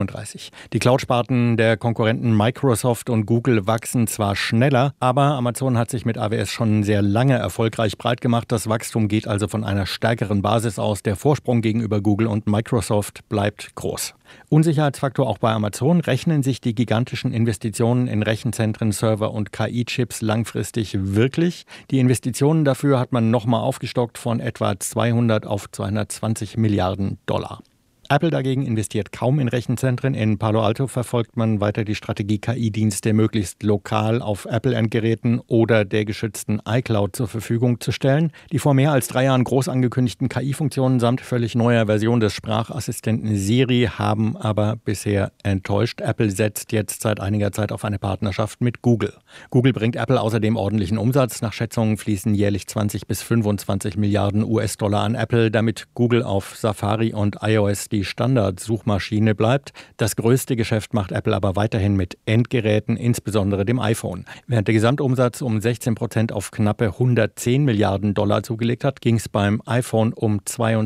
2035. Die Cloud-Sparten der Konkurrenten Microsoft und Google wachsen zwar schneller, aber Amazon hat sich mit AWS schon sehr lange erfolgreich breit gemacht. Das Wachstum geht also von einer stärkeren Basis aus. Der Vorsprung gegenüber Google und Microsoft bleibt groß. Unsicherheitsfaktor auch bei Amazon: rechnen sich die gigantischen Investitionen in Rechenzentren, Server und KI-Chips langfristig wirklich? Die Investitionen dafür hat man nochmal aufgestockt von etwa 200 auf 220 Milliarden $. Apple dagegen investiert kaum in Rechenzentren. In Palo Alto verfolgt man weiter die Strategie, KI-Dienste möglichst lokal auf Apple-Endgeräten oder der geschützten iCloud zur Verfügung zu stellen. Die vor mehr als 3 Jahren groß angekündigten KI-Funktionen samt völlig neuer Version des Sprachassistenten Siri haben aber bisher enttäuscht. Apple setzt jetzt seit einiger Zeit auf eine Partnerschaft mit Google. Google bringt Apple außerdem ordentlichen Umsatz. Nach Schätzungen fließen jährlich 20 bis 25 Milliarden US-Dollar an Apple, damit Google auf Safari und iOS die Standardsuchmaschine bleibt. Das größte Geschäft macht Apple aber weiterhin mit Endgeräten, insbesondere dem iPhone. Während der Gesamtumsatz um 16% auf knappe 110 Milliarden $, zugelegt hat, ging es beim iPhone um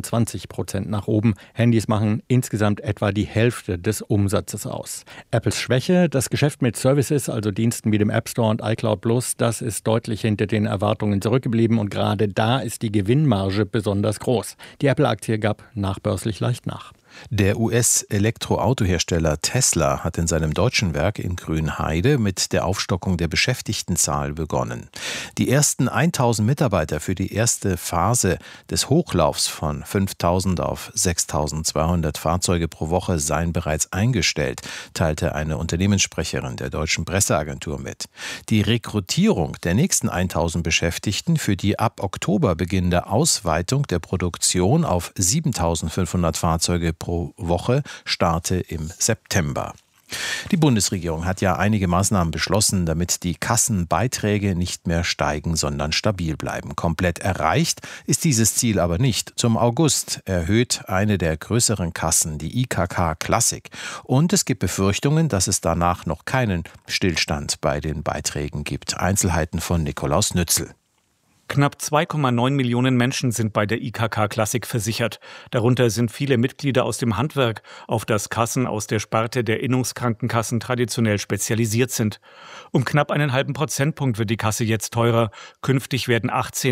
22% nach oben. Handys machen insgesamt etwa die Hälfte des Umsatzes aus. Apples Schwäche: das Geschäft mit Services, also Diensten wie dem App Store und iCloud Plus, das ist deutlich hinter den Erwartungen zurückgeblieben und gerade da ist die Gewinnmarge besonders groß. Die Apple-Aktie gab nachbörslich leicht nach. Der US-Elektroautohersteller Tesla hat in seinem deutschen Werk in Grünheide mit der Aufstockung der Beschäftigtenzahl begonnen. Die ersten 1000 Mitarbeiter für die erste Phase des Hochlaufs von 5.000 auf 6.200 Fahrzeuge pro Woche seien bereits eingestellt, teilte eine Unternehmenssprecherin der deutschen Presseagentur mit. Die Rekrutierung der nächsten 1.000 Beschäftigten für die ab Oktober beginnende Ausweitung der Produktion auf 7.500 Fahrzeuge pro Woche starte im September. Die Bundesregierung hat ja einige Maßnahmen beschlossen, damit die Kassenbeiträge nicht mehr steigen, sondern stabil bleiben. Komplett erreicht ist dieses Ziel aber nicht. Zum August erhöht eine der größeren Kassen, die IKK Classic. Und es gibt Befürchtungen, dass es danach noch keinen Stillstand bei den Beiträgen gibt. Einzelheiten von Nikolaus Nützel. Knapp 2,9 Millionen Menschen sind bei der IKK Classic versichert. Darunter sind viele Mitglieder aus dem Handwerk, auf das Kassen aus der Sparte der Innungskrankenkassen traditionell spezialisiert sind. Um knapp einen halben Prozentpunkt wird die Kasse jetzt teurer. Künftig werden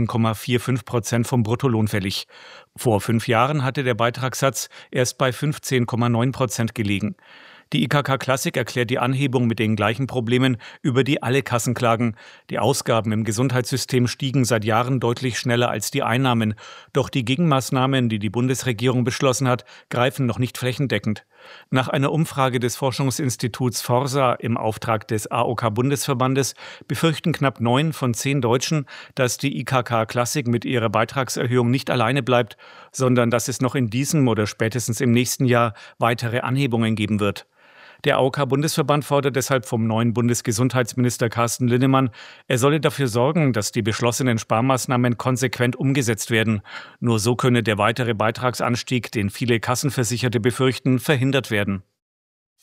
18,45% vom Bruttolohn fällig. Vor 5 Jahren hatte der Beitragssatz erst bei 15,9% gelegen. Die IKK Classic erklärt die Anhebung mit den gleichen Problemen, über die alle Kassen klagen. Die Ausgaben im Gesundheitssystem stiegen seit Jahren deutlich schneller als die Einnahmen. Doch die Gegenmaßnahmen, die die Bundesregierung beschlossen hat, greifen noch nicht flächendeckend. Nach einer Umfrage des Forschungsinstituts Forsa im Auftrag des AOK-Bundesverbandes befürchten knapp 9 von 10 Deutschen, dass die IKK Classic mit ihrer Beitragserhöhung nicht alleine bleibt, sondern dass es noch in diesem oder spätestens im nächsten Jahr weitere Anhebungen geben wird. Der AOK-Bundesverband fordert deshalb vom neuen Bundesgesundheitsminister Carsten Linnemann, er solle dafür sorgen, dass die beschlossenen Sparmaßnahmen konsequent umgesetzt werden. Nur so könne der weitere Beitragsanstieg, den viele Kassenversicherte befürchten, verhindert werden.